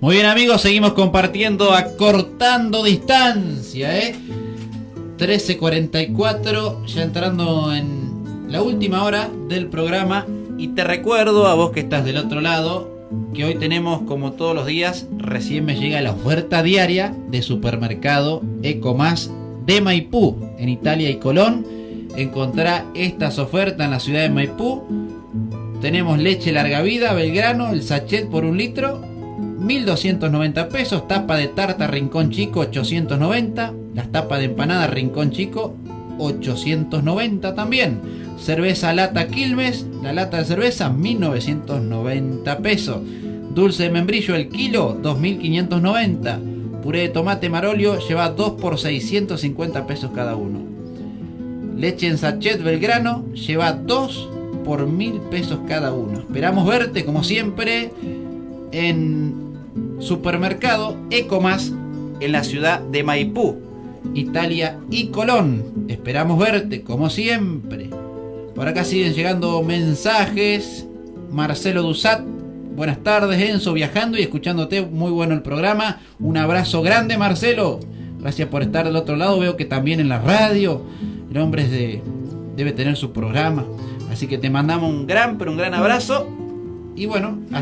Muy bien, amigos, seguimos compartiendo, acortando distancia, 13:44, ya entrando en la última hora del programa. Y te recuerdo a vos que estás del otro lado que hoy tenemos, como todos los días, recién me llega la oferta diaria de Supermercado Ecomás de Maipú, en Italia y Colón. Encontrá estas ofertas en la ciudad de Maipú. Tenemos leche larga vida Belgrano, el sachet por 1 litro, 1.290 pesos. Tapa de tarta Rincón Chico, 890. Las tapas de empanada Rincón Chico, 890 también. Cerveza lata Quilmes, la lata de cerveza, 1.990 pesos. Dulce de membrillo el kilo, 2.590. Puré de tomate Marolio lleva 2 por 650 pesos cada uno. Leche en sachet Belgrano lleva 2 por 1.000 pesos cada uno. Esperamos verte, como siempre, en Supermercado Ecomás en la ciudad de Maipú, Italia y Colón. Esperamos verte, como siempre. Por acá siguen llegando mensajes. Marcelo Dusat: buenas tardes, Enzo, viajando y escuchándote, muy bueno el programa. Un abrazo grande, Marcelo. Gracias por estar del otro lado. Veo que también en la radio el hombre debe tener su programa. Así que te mandamos un gran, pero un gran abrazo. Y bueno,